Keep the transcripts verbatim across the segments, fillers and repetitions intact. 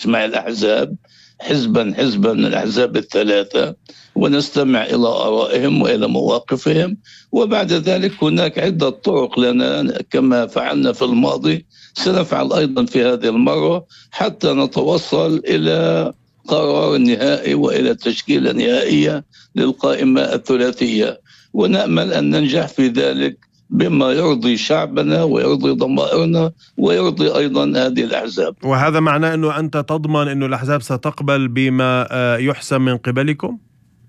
نسمع الأحزاب حزبا حزبا من الأحزاب الثلاثة، ونستمع إلى آرائهم وإلى مواقفهم، وبعد ذلك هناك عدة طرق لنا كما فعلنا في الماضي سنفعل أيضا في هذه المرة حتى نتوصل إلى قرار نهائي وإلى تشكيلة نهائية للقائمة الثلاثية، ونأمل أن ننجح في ذلك بما يرضي شعبنا ويرضي ضمائرنا ويرضي أيضا هذه الأحزاب. وهذا معناه أنه أنت تضمن أنه الأحزاب ستقبل بما يحسم من قبلكم؟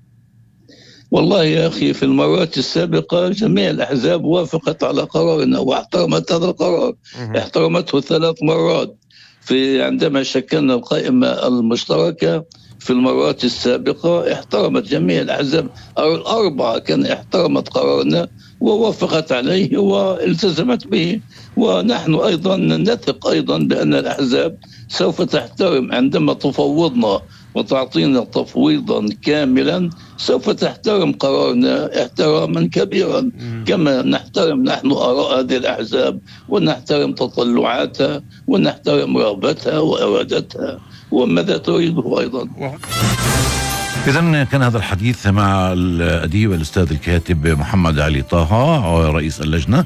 والله يا أخي في المرات السابقة جميع الأحزاب وافقت على قرارنا واحترمت هذا القرار، احترمته ثلاث مرات في عندما شكلنا القائمة المشتركة. في المرات السابقة احترمت جميع الأحزاب الأربعة، كان احترمت قرارنا ووافقت عليه والتزمت به، ونحن أيضا نثق أيضا بأن الأحزاب سوف تحترم عندما تفوضنا وتعطينا تفويضا كاملا، سوف تحترم قرارنا احتراما كبيرا كما نحترم نحن آراء هذه الأحزاب ونحترم تطلعاتها ونحترم رغبتها وإرادتها وماذا تريده أيضا. إذن كان هذا الحديث مع الأديب الأستاذ الكاتب محمد علي طه رئيس اللجنة،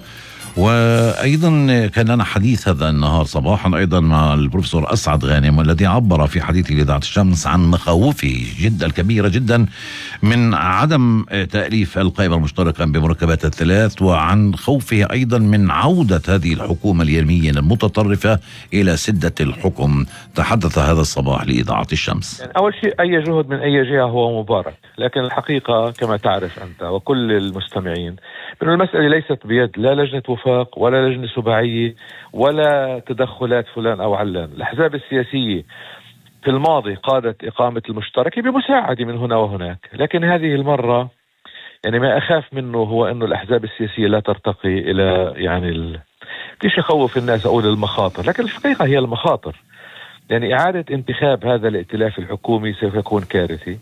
وأيضا كان لنا حديث هذا النهار صباحا أيضا مع البروفيسور أسعد غانم، والذي عبر في حديثه لإذاعة الشمس عن مخاوفه جدا الكبيرة جدا من عدم تأليف القائمة المشتركة بمركبات الثلاث، وعن خوفه أيضا من عودة هذه الحكومة اليمينية المتطرفة إلى سدة الحكم. تحدث هذا الصباح لإذاعة الشمس. يعني أول شيء أي جهد من أي جهة هو مبارك، لكن الحقيقة كما تعرف أنت وكل المستمعين أن المسألة ليست بيد لا لجنة وفاق ولا لجنة سباعية ولا تدخلات فلان أو علان. الأحزاب السياسية في الماضي قادت إقامة المشتركة بمساعدة من هنا وهناك، لكن هذه المرة يعني ما أخاف منه هو أنه الأحزاب السياسية لا ترتقي إلى يعني ال... ليش يخوف الناس أقول المخاطر، لكن الحقيقة هي المخاطر. يعني إعادة انتخاب هذا الائتلاف الحكومي سوف يكون كارثي،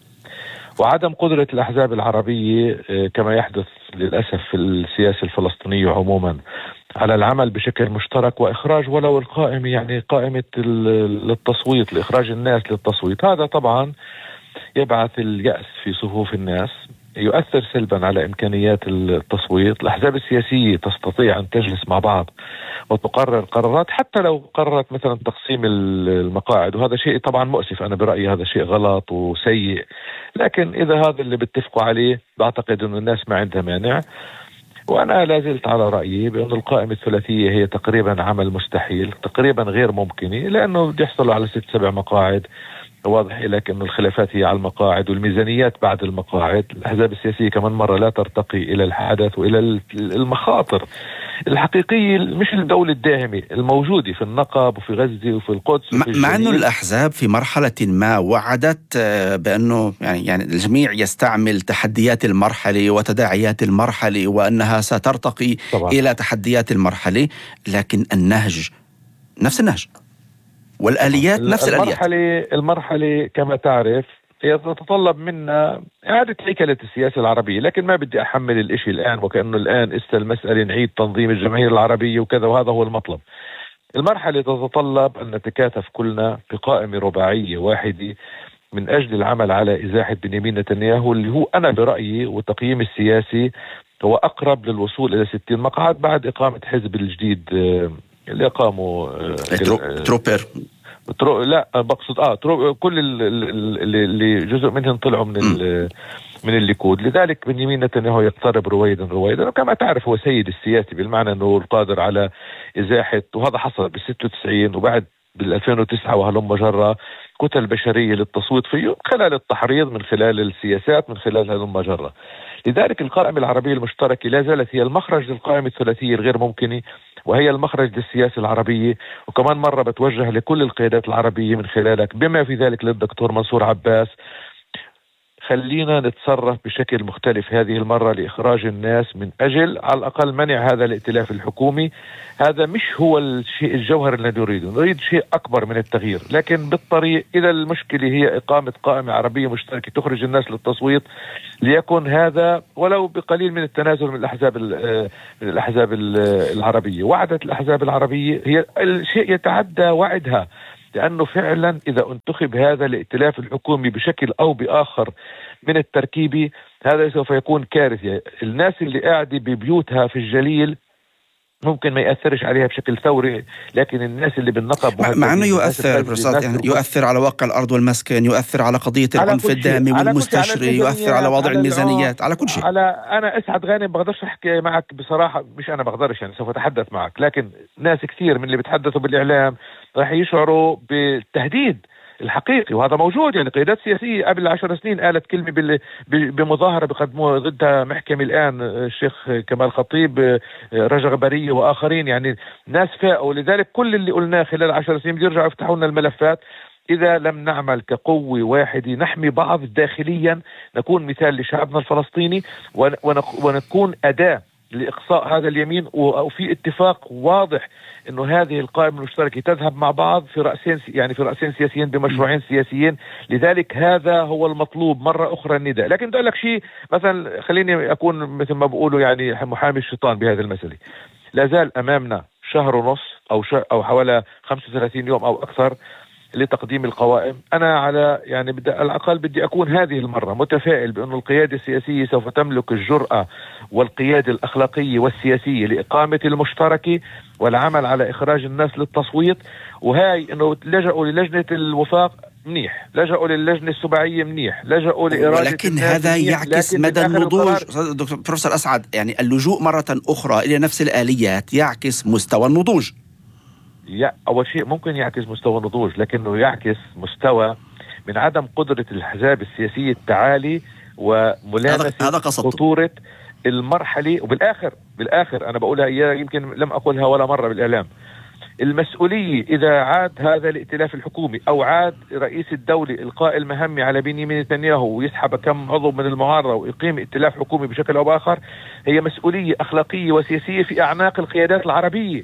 وعدم قدرة الأحزاب العربية كما يحدث للأسف في السياسة الفلسطينية عموما على العمل بشكل مشترك وإخراج ولو القائمة يعني قائمة للتصويت لإخراج الناس للتصويت، هذا طبعا يبعث اليأس في صفوف الناس، يؤثر سلبا على إمكانيات التصويت. الأحزاب السياسية تستطيع أن تجلس مع بعض وتقرر قرارات حتى لو قررت مثلا تقسيم المقاعد، وهذا شيء طبعا مؤسف، أنا برأيي هذا شيء غلط وسيء، لكن إذا هذا اللي بتفقوا عليه بعتقد أن الناس ما عندها مانع. وأنا لازلت على رأيي بأن القائمة الثلاثية هي تقريبا عمل مستحيل، تقريبا غير ممكن، لأنه بيحصلوا على ست سبع مقاعد، واضح لك أن الخلافات هي على المقاعد والميزانيات بعد المقاعد. الأحزاب السياسية كمان مرة لا ترتقي إلى الحدث وإلى المخاطر الحقيقية، مش الدولة الداهمة الموجودة في النقب وفي غزة وفي القدس وفي مع أنه الأحزاب في مرحلة ما وعدت بأنه يعني يعني الجميع يستعمل تحديات المرحلة وتداعيات المرحلة وأنها سترتقي طبعا إلى تحديات المرحلة، لكن النهج نفس النهج والآليات نفس الآليات. المرحلة المرحلة كما تعرف هي تتطلب منا إعادة هيكلة السياسة العربية، لكن ما بدي أحمل الإشي الآن وكأنه الآن است المسألة نعيد تنظيم الجماهير العربية وكذا، وهذا هو المطلب. المرحلة تتطلب أن نتكاتف كلنا بقائمة رباعية واحدة من أجل العمل على إزاحة بنيامين نتنياهو، اللي هو أنا برأيي وتقييم السياسي هو أقرب للوصول إلى ستين مقعد بعد إقامة حزب الجديد اللي قاموا تروبر ترو... لا بقصد اه ترو... كل اللي, اللي جزء منهم طلعوا من ال... من الليكود. لذلك بنيامين نتنياهو يقترب رويدا رويدا، وكما تعرف هو سيد السياسي بالمعنى انه القادر على ازاحه، وهذا حصل بال ستة وتسعين وبعد بال ألفين وتسعة وهلم جرة كتل بشريه للتصويت فيه خلال التحريض من خلال السياسات من خلال هلم جرة. لذلك القائمة العربية المشتركة لا زالت هي المخرج للقائمة الثلاثية الغير ممكنة، وهي المخرج للسياسة العربية. وكمان مرة بتوجه لكل القيادات العربية من خلالك بما في ذلك للدكتور منصور عباس، خلينا نتصرف بشكل مختلف هذه المرة لإخراج الناس من أجل على الأقل منع هذا الائتلاف الحكومي. هذا مش هو الشيء الجوهر الذي نريده، نريد شيء أكبر من التغيير، لكن بالطريق إذا المشكلة هي إقامة قائمة عربية مشتركة تخرج الناس للتصويت، ليكن هذا ولو بقليل من التنازل من الأحزاب من الأحزاب العربية. وعدت الأحزاب العربية هي الشيء يتعدى وعدها، لأنه فعلا إذا انتخب هذا الائتلاف الحكومي بشكل أو بآخر من التركيبي هذا سوف يكون كارثة. الناس اللي قاعدة ببيوتها في الجليل ممكن ما يأثرش عليها بشكل ثوري، لكن الناس اللي بالنقب مع أنه يؤثر بروفيسور، يعني يؤثر على واقع الأرض والمسكن، يؤثر على قضية العنف الدامي والمستشري، يؤثر على وضع الميزانيات، على كل شيء. على أنا أسعد غانم بقدرش أحكي معك بصراحة، مش أنا بقدرش يعني سوف أتحدث معك، لكن ناس كثير من اللي بيتحدثوا بالإعلام راح يشعروا بالتهديد الحقيقي، وهذا موجود. يعني قيادات سياسية قبل عشر سنين قالت كلمة بمظاهرة بقدموها ضدها محكمة الآن الشيخ كمال خطيب، رجا غبرية وآخرين، يعني ناس فاقوا. لذلك كل اللي قلناه خلال عشر سنين بيرجعوا يفتحوا لنا الملفات. إذا لم نعمل كقوة واحدة نحمي بعض داخليا نكون مثال لشعبنا الفلسطيني ونكون أداة لإقصاء هذا اليمين، وفي اتفاق واضح إنه هذه القائمة المشتركة تذهب مع بعض في رأسين، يعني في رأسين سياسيين بمشروعين سياسيين. لذلك هذا هو المطلوب مرة أخرى النداء. لكن بدي أقول لك شيء مثلا، خليني أكون مثل ما بقولوا يعني محامي الشيطان بهذه المسألة. لا زال أمامنا شهر ونص أو شهر أو حوالي خمسة وثلاثين يوم أو أكثر لتقديم القوائم. أنا على يعني بدي على الأقل بدي أكون هذه المرة متفائل بأن القيادة السياسية سوف تملك الجرأة والقيادة الأخلاقية والسياسية لإقامة المشتركة والعمل على إخراج الناس للتصويت. وهاي إنه لجأوا للجنة الوفاق منيح، لجأوا للجنة السباعية منيح، لجأوا لإرادة، ولكن هذا يعكس مدى النضوج. دكتور بروفيسور أسعد، يعني اللجوء مرة أخرى إلى نفس الآليات يعكس مستوى النضوج. يا أول شيء ممكن يعكس مستوى النضوج، لكنه يعكس مستوى من عدم قدرة الأحزاب السياسية التعالي وملامسة خطورة المرحلة. وبالآخر بالآخر أنا بقولها إياه، يمكن لم أقولها ولا مرة بالإعلام. المسؤولية إذا عاد هذا الائتلاف الحكومي أو عاد رئيس الدولة إلقاء المهمة على بنيامين نتنياهو ويسحب كم عضو من المعارضة ويقيم ائتلاف حكومي بشكل أو بآخر، هي مسؤولية أخلاقية وسياسية في أعناق القيادات العربية.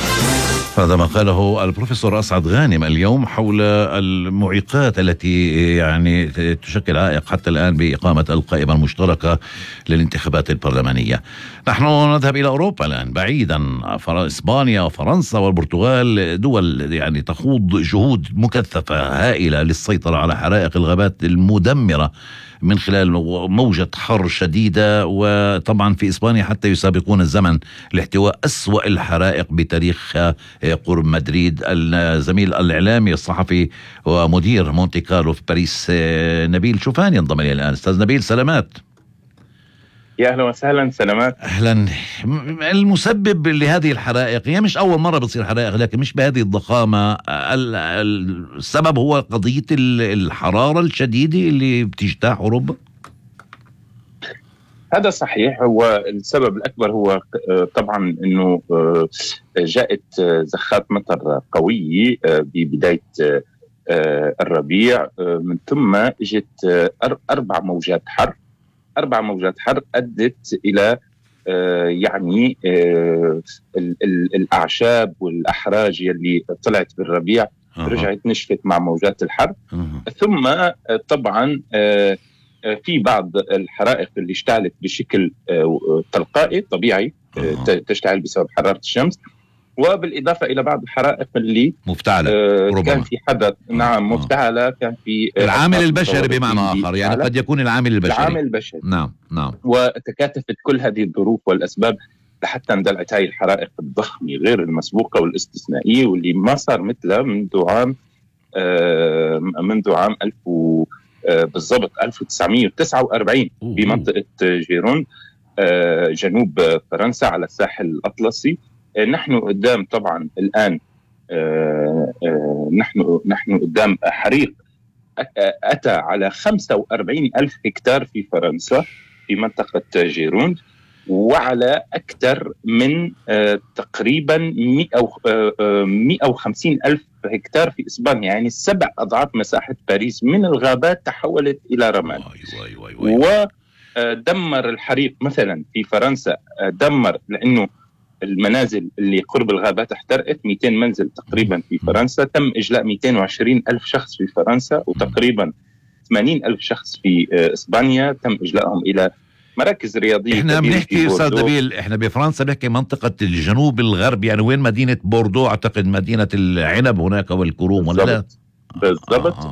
هذا ما قاله البروفيسور أسعد غانم اليوم حول المعيقات التي يعني تشكل عائق حتى الآن بإقامة القائمة المشتركة للانتخابات البرلمانية. نحن نذهب إلى أوروبا الآن بعيدا، إسبانيا وفرنسا والبرتغال دول يعني تخوض جهود مكثفة هائلة للسيطرة على حرائق الغابات المدمرة من خلال موجة حر شديدة، وطبعا في إسبانيا حتى يسابقون الزمن لاحتواء أسوأ الحرائق بتاريخ قرب مدريد. الزميل الإعلامي الصحفي ومدير مونتي كارلو في باريس نبيل شوفان ينضم إلي الآن. أستاذ نبيل سلامات. يا أهلا وسهلا. سلامات. أهلا. المسبب لهذه الحرائق هي مش أول مرة بتصير حرائق، لكن مش بهذه الضخامة. السبب هو قضية الحرارة الشديدة اللي بتجتاح أوروبا. هذا صحيح. هو السبب الأكبر هو طبعا أنه جاءت زخات مطر قوية ببداية الربيع، من ثم اجت أربع موجات حر أربع موجات حر أدت إلى آه يعني آه ال ال الأعشاب والأحراج اللي طلعت بالربيع أه. رجعت نشفت مع موجات الحر. أه. ثم آه طبعا آه في بعض الحرائق اللي اشتعلت بشكل آه تلقائي طبيعي، أه. تشتعل بسبب حرارة الشمس، وبالإضافة إلى بعض الحرائق اللي مفتعلة آه كان في حدث نعم مفتعلة، كان في آه العامل البشري بمعنى آخر، يعني قد يكون العامل البشري العامل البشري نعم نعم وتكاتفت كل هذه الظروف والأسباب لحتى اندلعت هاي الحرائق الضخمة غير المسبوقة والاستثنائية، واللي ما صار مثلها منذ عام آه منذ عام ألف و آه بالضبط ألف وتسعمائة وتسعة وأربعين بمنطقة جيرون آه جنوب فرنسا على الساحل الأطلسي. نحن قدام طبعا الآن آه آه نحن نحن قدام حريق أتى على خمسة وأربعين ألف هكتار في فرنسا في منطقة جيروند، وعلى أكثر من آه تقريبا مئة وخمسين ألف هكتار في إسبانيا، يعني سبع أضعاف مساحة باريس من الغابات تحولت إلى رماد. ودمر الحريق مثلا في فرنسا، دمر لأنه المنازل اللي قرب الغابات احترقت، مئتين منزل تقريبا في فرنسا، تم إجلاء مئتين وعشرين ألف شخص في فرنسا، وتقريبا ثمانين ألف شخص في إسبانيا تم إجلاءهم إلى مراكز رياضيه. احنا بنحكي استاذ نبيل، احنا بفرنسا بنحكي منطقه الجنوب الغربي، يعني وين مدينه بوردو، اعتقد مدينه العنب هناك والكروم، ولا لا؟ بالضبط.